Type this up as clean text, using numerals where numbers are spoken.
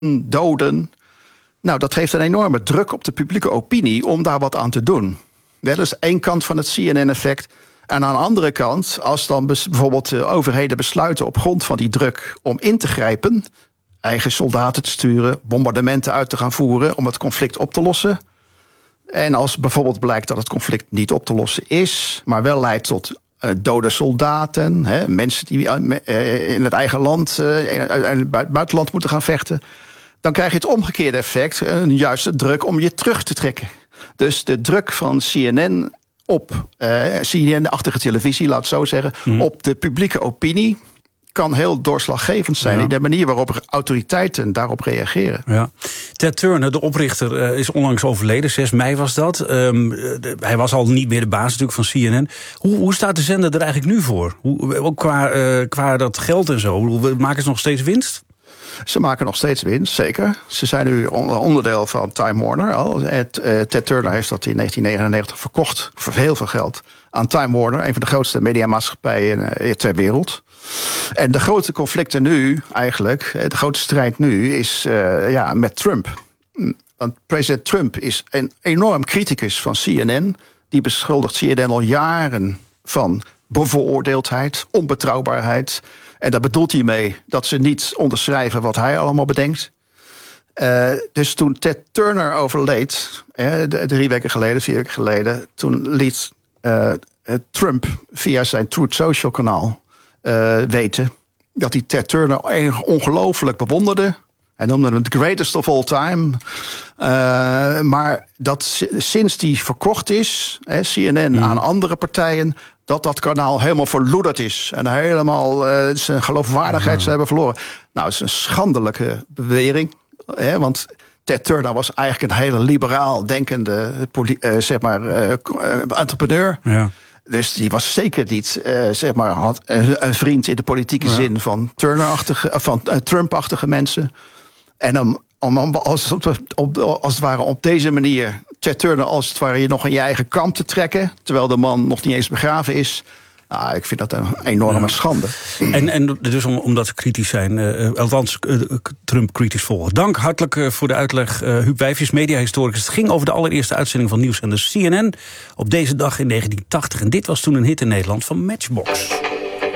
doden. Nou, dat geeft een enorme druk op de publieke opinie om daar wat aan te doen. Dat is één kant van het CNN-effect. En aan de andere kant, als dan bijvoorbeeld overheden besluiten op grond van die druk om in te grijpen, eigen soldaten te sturen, bombardementen uit te gaan voeren om het conflict op te lossen. En als bijvoorbeeld blijkt dat het conflict niet op te lossen is, maar wel leidt tot dode soldaten, mensen die in het eigen land, in het buitenland moeten gaan vechten, dan krijg je het omgekeerde effect, een juiste druk om je terug te trekken. Dus de druk van CNN op CNN-achtige televisie, laat het zo zeggen, op de publieke opinie kan heel doorslaggevend zijn in de manier waarop autoriteiten daarop reageren. Ja. Ted Turner, de oprichter, is onlangs overleden. 6 mei was dat. Hij was al niet meer de baas natuurlijk van CNN. Hoe staat de zender er eigenlijk nu voor? Ook qua dat geld en zo. Maken ze nog steeds winst? Ze maken nog steeds winst, zeker. Ze zijn nu onderdeel van Time Warner. Ted Turner heeft dat in 1999 verkocht voor heel veel geld aan Time Warner, een van de grootste mediamaatschappijen ter wereld. En de grote conflicten nu eigenlijk, de grote strijd nu is met Trump. Want president Trump is een enorm criticus van CNN. Die beschuldigt CNN al jaren van bevooroordeeldheid, onbetrouwbaarheid. En daar bedoelt hij mee dat ze niet onderschrijven wat hij allemaal bedenkt. Dus toen Ted Turner overleed, 4 weken geleden, toen liet Trump via zijn Truth Social kanaal weten dat hij Ted Turner ongelooflijk bewonderde. Hij noemde hem the greatest of all time. Maar dat sinds die verkocht is, CNN aan andere partijen, dat kanaal helemaal verloederd is. En helemaal zijn geloofwaardigheid ze hebben verloren. Nou, het is een schandelijke bewering. Want Ted Turner was eigenlijk een hele liberaal denkende entrepreneur. Ja. Dus die was zeker niet had een vriend in de politieke zin van Trump-achtige mensen. En als het ware op deze manier Ted Turner als het ware je nog in je eigen kamp te trekken, terwijl de man nog niet eens begraven is. Ik vind dat een enorme schande. En dus omdat ze kritisch zijn, althans Trump kritisch volgen. Dank hartelijk voor de uitleg, Huub Wijfjes, mediahistoricus. Het ging over de allereerste uitzending van nieuws en de CNN op deze dag in 1980. En dit was toen een hit in Nederland van Matchbox.